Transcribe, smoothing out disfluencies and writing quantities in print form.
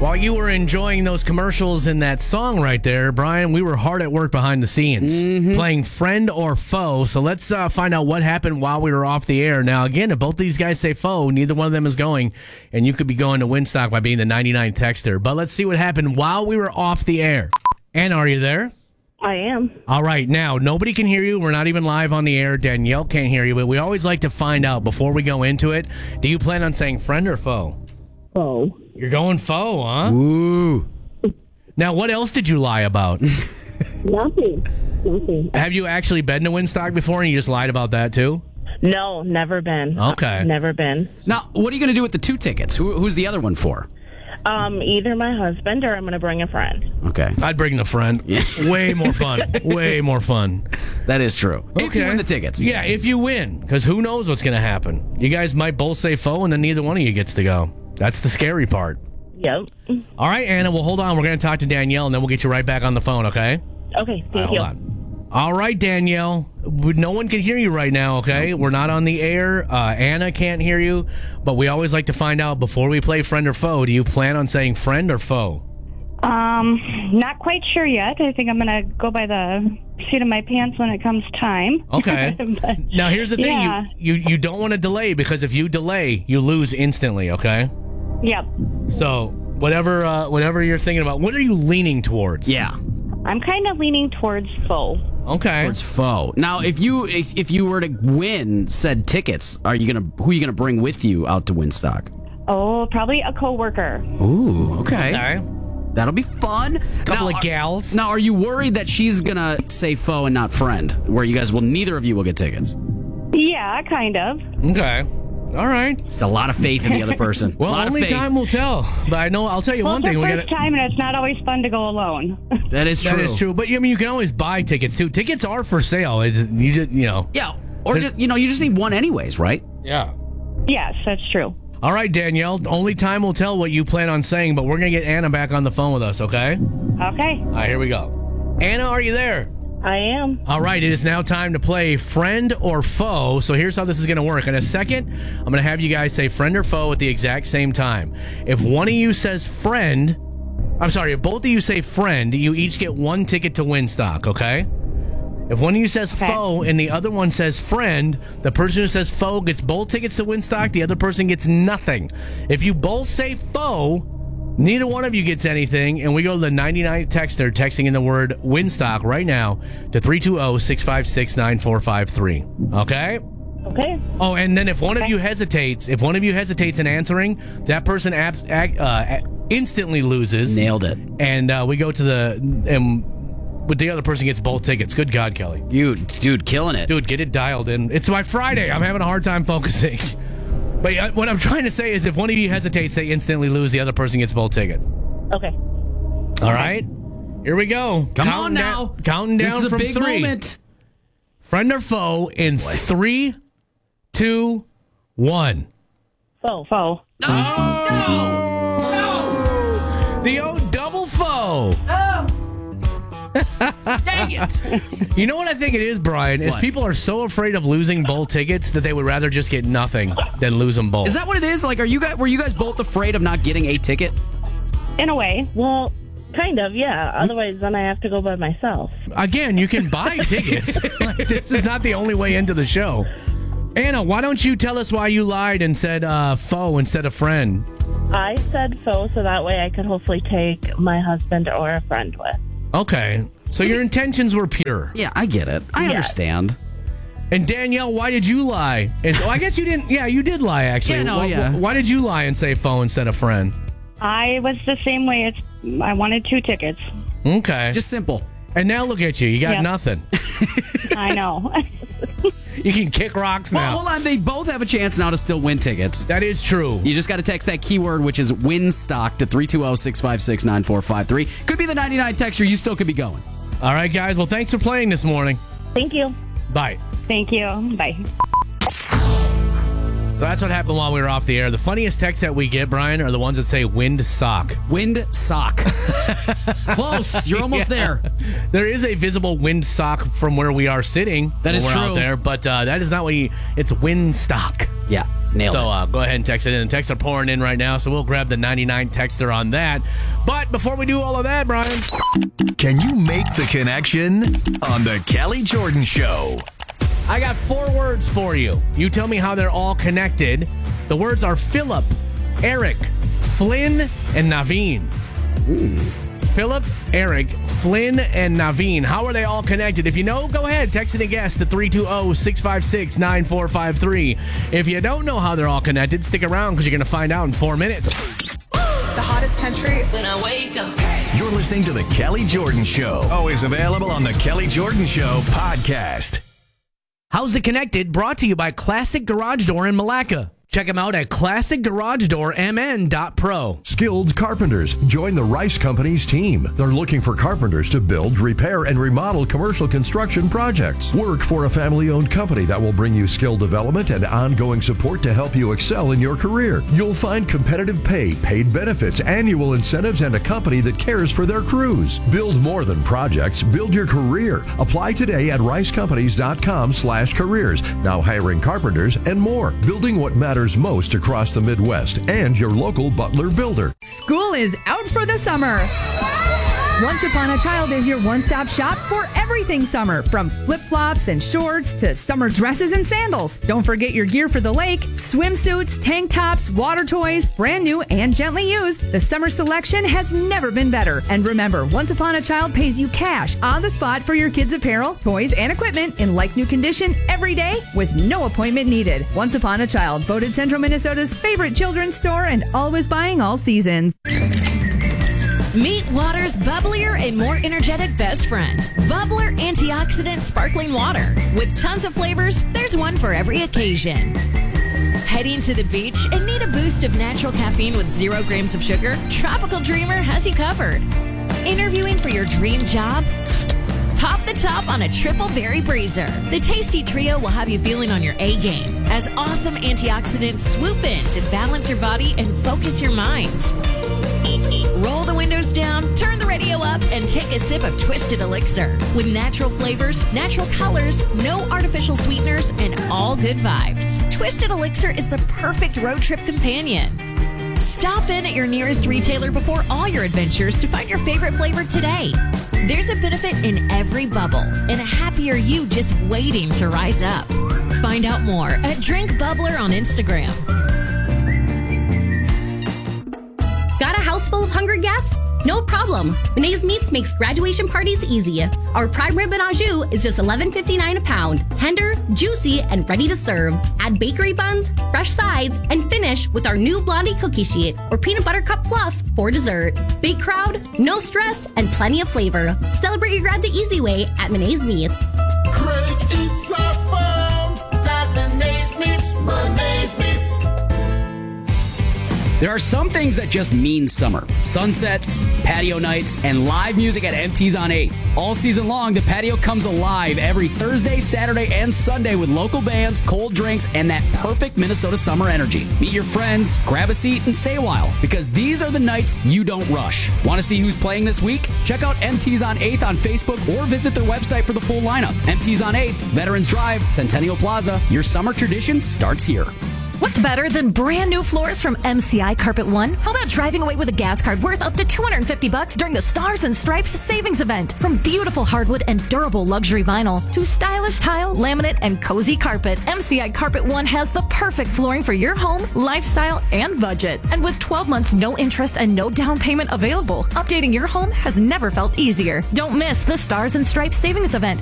While you were enjoying those commercials and that song right there, Brian, we were hard at work behind the scenes playing friend or foe. So let's find out what happened while we were off the air. Now, again, if both these guys say foe, neither one of them is going, and you could be going to Winstock by being the 99 texter. But let's see what happened while we were off the air. Anna, are you there? I am. All right. Now, nobody can hear you. We're not even live on the air. Danielle can't hear you. But we always like to find out before we go into it, do you plan on saying friend or foe? Foe. You're going foe, huh? Ooh. Now, what else did you lie about? Nothing. Have you actually been to Winstock before and you just lied about that too? No, never been. Okay. Never been. Now, what are you going to do with the 2 tickets? Who's the other one for? Either my husband or I'm going to bring a friend. Okay. I'd bring the friend. Yeah. Way more fun. Way more fun. That is true. If you win the tickets. Yeah, if you win. Because who knows what's going to happen. You guys might both say foe and then neither one of you gets to go. That's the scary part. Yep. All right, Anna, well, hold on. We're going to talk to Danielle, and then we'll get you right back on the phone, okay? Okay, thank Hold you. on. All right, Danielle. No one can hear you right now, okay? We're not on the air. Anna can't hear you. But we always like to find out, before we play friend or foe, do you plan on saying friend or foe? Not quite sure yet. I think I'm going to go by the seat of my pants when it comes time. Okay. But, Now, here's the thing. yeah. You don't want to delay, because if you delay, you lose instantly, okay? Yep. So, whatever you're thinking about, what are you leaning towards? Yeah. I'm kind of leaning towards foe. Okay. Towards foe. Now, if you were to win said tickets, who are you gonna bring with you out to Winstock? Oh, probably a coworker. Ooh, okay. All right. That'll be fun. Couple of gals. Now, are you worried that she's gonna say foe and not friend, where neither of you will get tickets? Yeah, kind of. Okay. All right. It's a lot of faith in the other person. Well, a lot only of faith. time will tell. But I'll tell you Well, one it's thing. the We first gotta. time, and it's not always fun to go alone. That is true. That is true. But I mean, you can always buy tickets too. Tickets are for sale. You just. Yeah. Or you just need one anyways, right? Yeah. Yes, that's true. All right, Danielle. Only time will tell what you plan on saying, but we're gonna get Anna back on the phone with us. Okay. Okay. All right. Here we go. Anna, are you there? I am. All right, it is now time to play friend or foe. So here's how this is going to work. In a second, I'm going to have you guys say friend or foe at the exact same time. If one of you says friend, if both of you say friend, you each get 1 ticket to Winstock, okay? If one of you says foe and the other one says friend, the person who says foe gets both tickets to Winstock, the other person gets nothing. If you both say foe, neither one of you gets anything, and we go to the 99 texter texting in the word Winstock right now to 320-656-9453. Okay? Okay. Oh, and then if one of you hesitates in answering, that person instantly loses. Nailed it. And we go to but the other person gets both tickets. Good God, Kelly. Dude, killing it. Dude, get it dialed in. It's my Friday. I'm having a hard time focusing. But what I'm trying to say is if one of you hesitates, they instantly lose. The other person gets both tickets. Okay. All right? Here we go. Come on now. Counting down this is a from big 3. moment. Friend or foe in 3, 2, 1. Foe. Foe. The old double foe. Dang it. You know what I think it is, Brian? Is What? people are so afraid of losing both tickets that they would rather just get nothing than lose them both. Is that what it is? Like, were you guys both afraid of not getting a ticket? In a way. Well, kind of, yeah. Otherwise, then I have to go by myself. Again, you can buy tickets. Like, this is not the only way into the show. Anna, why don't you tell us why you lied and said foe instead of friend? I said foe so that way I could hopefully take my husband or a friend with. Okay. So your intentions were pure. Yeah, I get it. I understand. And Danielle, why did you lie? And I guess you didn't. Yeah, you did lie, actually. Yeah, no, yeah. Why did you lie and say foe instead of friend? I was the same way. I wanted 2 tickets. Okay. Just simple. And now look at you. You got Yep. nothing. I know. You can kick rocks now. Well, hold on. They both have a chance now to still win tickets. That is true. You just got to text that keyword, which is Winstock, to 320-656-9453. Could be the 99 texture. You still could be going. All right, guys. Well, thanks for playing this morning. Thank you. Bye. Thank you. Bye. So that's what happened while we were off the air. The funniest texts that we get, Brian, are the ones that say wind sock. Wind sock. Close. You're almost there. There is a visible wind sock from where we are sitting. That is when we're true. out there, but that is not what it's wind stock. Yeah, nailed it. So go ahead and text it in. Texts are pouring in right now, so we'll grab the 99 texter on that. But before we do all of that, Brian. Can you make the connection on the Kelly Jordan Show? I got 4 words for you. You tell me how they're all connected. The words are Philip, Eric, Flynn, and Naveen. Philip, Eric, Flynn, and Naveen. How are they all connected? If you know, go ahead. Text it and guess to 320-656-9453. If you don't know how they're all connected, stick around because you're going to find out in 4 minutes. The hottest country when I wake up. You're listening to the Kelly Jordan Show. Always available on the Kelly Jordan Show podcast. How's It Connected? Brought to you by Classic Garage Door in Malacca. Check them out at classicgaragedoormn.pro. Skilled carpenters. Join the Rice Company's team. They're looking for carpenters to build, repair, and remodel commercial construction projects. Work for a family-owned company that will bring you skill development and ongoing support to help you excel in your career. You'll find competitive pay, paid benefits, annual incentives, and a company that cares for their crews. Build more than projects. Build your career. Apply today at ricecompanies.com/careers. Now hiring carpenters and more. Building what matters most across the Midwest, and your local Butler builder. School is out for the summer. Once Upon a Child is your one-stop shop for everything summer, from flip-flops and shorts to summer dresses and sandals. Don't forget your gear for the lake, swimsuits, tank tops, water toys, brand new and gently used. The summer selection has never been better. And remember, Once Upon a Child pays you cash on the spot for your kids' apparel, toys, and equipment in like-new condition every day with no appointment needed. Once Upon a Child, voted Central Minnesota's favorite children's store and always buying all seasons. Meet water's bubblier and more energetic best friend, Bubbler Antioxidant Sparkling Water. With tons of flavors, there's one for every occasion. Heading to the beach and need a boost of natural caffeine with 0 grams of sugar? Tropical Dreamer has you covered. Interviewing for your dream job? Pop the top on a triple berry breezer. The tasty trio will have you feeling on your A game as awesome antioxidants swoop in to balance your body and focus your mind. Roll the windows down, turn the radio up, and take a sip of Twisted Elixir. With natural flavors, natural colors, no artificial sweeteners, and all good vibes. Twisted Elixir is the perfect road trip companion. Stop in at your nearest retailer before all your adventures to find your favorite flavor today. There's a benefit in every bubble and a happier you just waiting to rise up. Find out more at Drink Bubbler on Instagram. Got a house full of hungry guests? No problem. Bené's Meats makes graduation parties easy. Our prime rib and au jus is just $11.59 a pound. Tender, juicy, and ready to serve. Add bakery buns, fresh sides, and finish with our new Blondie cookie sheet or peanut butter cup fluff for dessert. Big crowd, no stress, and plenty of flavor. Celebrate your grad the easy way at Bené's Meats. Great eats are found at Bené's Meats. Bené's Meats. There are some things that just mean summer. Sunsets, patio nights, and live music at MT's on 8. All season long, the patio comes alive every Thursday, Saturday, and Sunday with local bands, cold drinks, and that perfect Minnesota summer energy. Meet your friends, grab a seat, and stay a while, because these are the nights you don't rush. Want to see who's playing this week? Check out MT's on 8th on Facebook or visit their website for the full lineup. MT's on 8th, Veterans Drive, Centennial Plaza. Your summer tradition starts here. What's better than brand new floors from MCI Carpet One? How about driving away with a gas card worth up to $250 during the Stars and Stripes savings event? From beautiful hardwood and durable luxury vinyl to stylish tile, laminate, and cozy carpet, MCI Carpet One has the perfect flooring for your home, lifestyle, and budget. And with 12 months, no interest, and no down payment available, updating your home has never felt easier. Don't miss the Stars and Stripes savings event